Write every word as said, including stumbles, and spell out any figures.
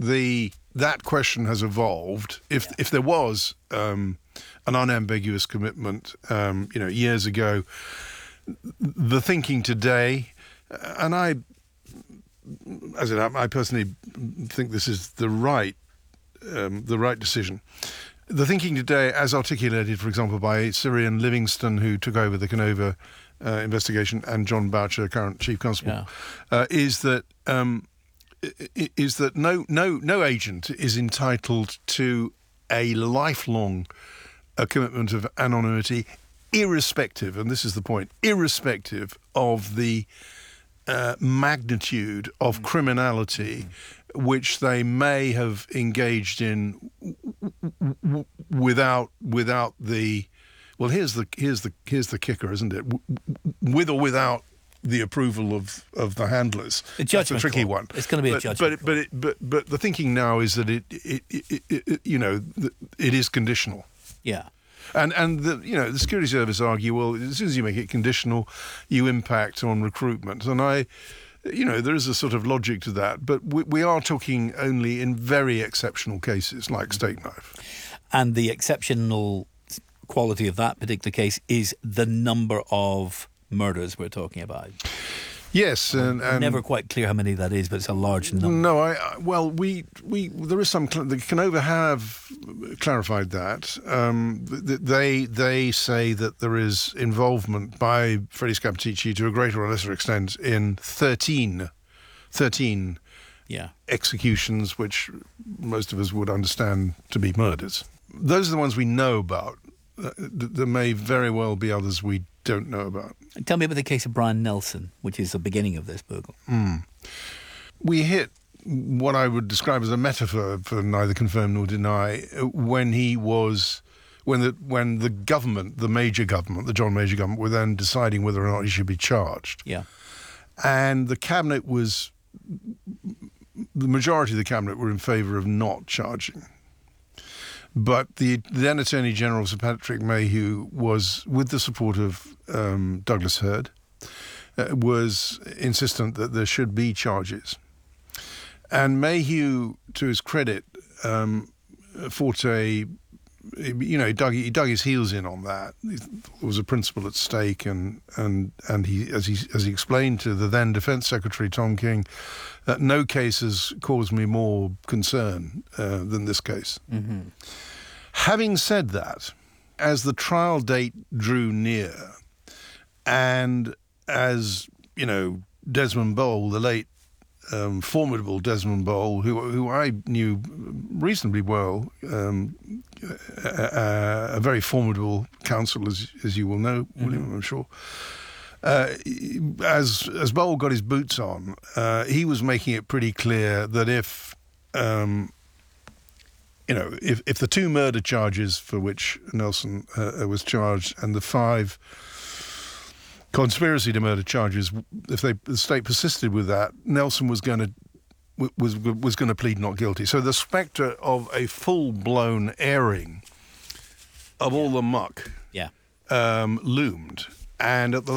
the that question has evolved. If Yeah. if there was um, an unambiguous commitment, um, you know, years ago, the thinking today, and I, as in, I personally think this is the right um, the right decision. The thinking today, as articulated, for example, by Cyrian Livingston, who took over the Canova uh, investigation, and John Boucher, current chief constable, Yeah. uh, is that um, is that no no no agent is entitled to a lifelong uh, commitment of anonymity, irrespective, and this is the point, irrespective of the uh, magnitude of mm. criminality mm. which they may have engaged in w- w- without without the well here's the here's the here's the kicker, isn't it? W- with or without the approval of, of the handlers. A judgment That's a tricky call. one. It's going to be but, a judgment but, but, it, but but the thinking now is that it, it, it, it, it you know it is conditional. Yeah. And and the you know the security service argue, well, as soon as you make it conditional, you impact on recruitment. And I, you know, there is a sort of logic to that, but we, we are talking only in very exceptional cases like Steakknife. And the exceptional quality of that particular case is the number of murders we're talking about. Yes, and, and never quite clear how many that is, but it's a large number. No, I, I well, we we there is some. The Canova have clarified that. Um, th- they they say that there is involvement by Freddie Scappaticci to a greater or lesser extent in thirteen, thirteen yeah. executions, which most of us would understand to be murders. Those are the ones we know about. Uh, th- there may very well be others we don't know about. Tell me about the case of Brian Nelson, which is the beginning of this book. Mm. We hit what I would describe as a metaphor for neither confirm nor deny when he was, when the when the government, the Major government, the John Major government, were then deciding whether or not he should be charged. Yeah. And the cabinet was, the majority of the cabinet were in favour of not charging. But the then Attorney General, Sir Patrick Mayhew, was, with the support of um, Douglas Hurd, uh, was insistent that there should be charges. And Mayhew, to his credit, um, fought a, you know, he dug, he dug his heels in on that. There was a principle at stake, and and and he, as he as he explained to the then Defence Secretary Tom King, uh, no case has caused me more concern uh, than this case. Mm-hmm. Having said that, as the trial date drew near, and as, you know, Desmond Bowl, the late um, formidable Desmond Bowl, who who I knew reasonably well, um, a, a very formidable counsel, as as you will know, mm-hmm. William, I'm sure. Uh, as as Bowl got his boots on, uh, he was making it pretty clear that if, um, you know, if, if the two murder charges for which Nelson uh, was charged and the five conspiracy to murder charges, if they, the state persisted with that, Nelson was going to was was going to plead not guilty. So the spectre of a full-blown airing of all the muck yeah. um, loomed, and at the